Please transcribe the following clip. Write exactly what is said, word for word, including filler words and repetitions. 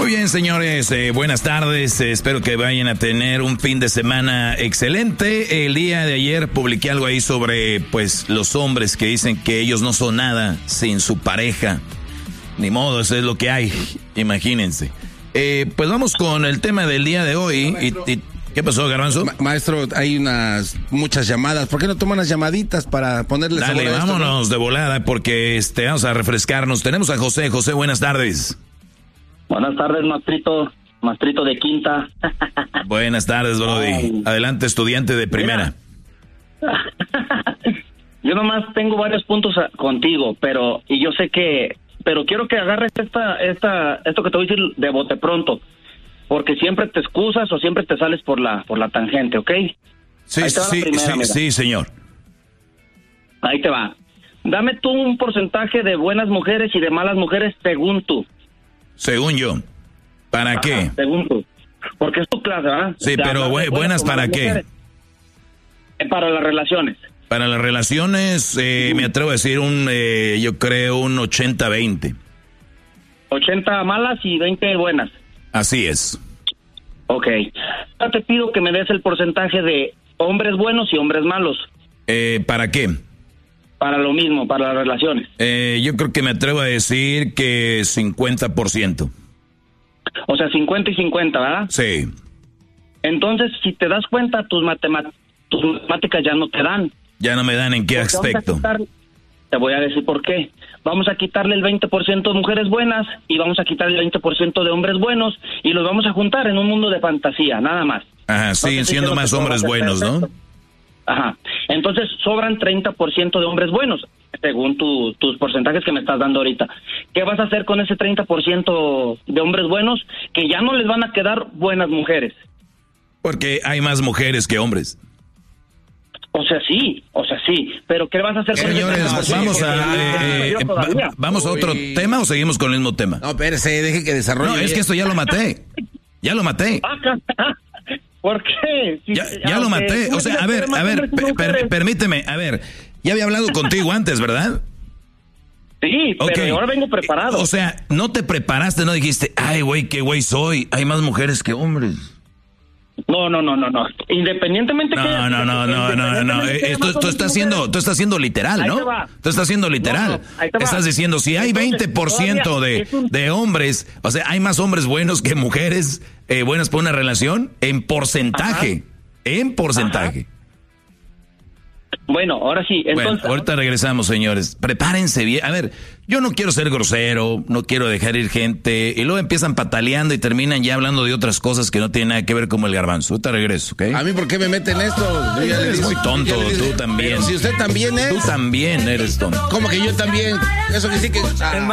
bien, señores, eh, buenas tardes. Eh, espero que vayan a tener un fin de semana excelente. El día de ayer publiqué algo ahí sobre, pues, los hombres que dicen que ellos no son nada sin su pareja. Ni modo, eso es lo que hay. Imagínense. Eh, pues vamos con el tema del día de hoy. Y, y, ¿Qué pasó, Garbanzo? Ma- maestro, hay unas muchas llamadas. ¿Por qué no toman las llamaditas para ponerles Dale, sabor a esto, vámonos no? de volada porque este, vamos a refrescarnos. Tenemos a José. José, buenas tardes. Buenas tardes, maestrito, maestrito de quinta. Buenas tardes, Brody. Ay. Adelante, estudiante de primera. Yo nomás tengo varios puntos a- contigo, pero y yo sé que, pero quiero que agarres esta, esta, esto que te voy a decir de bote pronto, porque siempre te excusas o siempre te sales por la, por la tangente, ¿ok? Sí, Ahí te va la sí, primera, sí, mira. sí, señor. Ahí te va. Dame tú un porcentaje de buenas mujeres y de malas mujeres según tú. Según yo. ¿Para Ajá, qué? según tú. Porque es tu clase, ¿verdad? Sí, De pero hablar de bu- ¿buenas o para malas qué? mujeres. Eh, Para las relaciones. Para las relaciones, eh, me atrevo a decir un, eh, yo creo, un ochenta veinte. ochenta malas y veinte buenas. Así es. Ok. Ahora te pido que me des el porcentaje de hombres buenos y hombres malos. Eh, ¿Para qué? Para lo mismo, para las relaciones. Eh, yo creo que me atrevo a decir que cincuenta por ciento. O sea, cincuenta y cincuenta, ¿verdad? Sí. Entonces, si te das cuenta, tus, matema- tus matemáticas ya no te dan. Ya no me dan en qué Porque vamos a aspecto. quitar- te voy a decir por qué. Vamos a quitarle el veinte por ciento de mujeres buenas y vamos a quitarle el veinte por ciento de hombres buenos y los vamos a juntar en un mundo de fantasía, nada más. Ajá, No siguen te siendo estoy más diciendo que hombres todo va a buenos, ser ¿no? perfecto. Ajá. Entonces sobran treinta por ciento de hombres buenos, según tu, tus porcentajes que me estás dando ahorita. ¿Qué vas a hacer con ese treinta por ciento de hombres buenos que ya no les van a quedar buenas mujeres? Porque hay más mujeres que hombres. O sea, sí, o sea, sí, pero ¿qué vas a hacer con Señores, ese vamos a, eh, eh, todavía? va- ¿vamos a otro Uy. tema o seguimos con el mismo tema? No, espérese, deje que desarrolle. No, es que esto ya lo maté. Ya lo maté. ¿Por qué? Si- Ya, ya lo aunque maté. tú O sea, digas a que ver, hay más a ver, hombres y per- per- mujeres. permíteme, a ver. Ya había hablado contigo antes, ¿verdad? Sí, Ok. pero ahora vengo preparado. O sea, no te preparaste, no dijiste, ay, güey, qué güey soy. Hay más mujeres que hombres. No, no, no, no, no. Independientemente que No, haya- no, no, no, no, no, no. independientemente que haya Eh, más Tú, tú hombres y estás haciendo, mujeres. tú estás haciendo literal, Ahí ¿no? te va. Tú estás haciendo literal. No, no, ahí te va. Estás diciendo, si hay Entonces, veinte por ciento todavía de, es un- de hombres, o sea, hay más hombres buenos que mujeres eh, buenas para una relación, en porcentaje. En porcentaje. Bueno, ahora sí. Bueno, Entonces, ahorita regresamos, señores. Prepárense bien. A ver, yo no quiero ser grosero, no quiero dejar ir gente. Y luego empiezan pataleando y terminan ya hablando de otras cosas que no tienen nada que ver como el garbanzo. Ahorita regreso, ¿ok? ¿A mí por qué me meten esto? Yo ya le Eres dije- muy tonto, ya le dije- tú también. Pero si usted también es. Tú también eres tonto. ¿Cómo que yo también? Eso que sí que. Ah.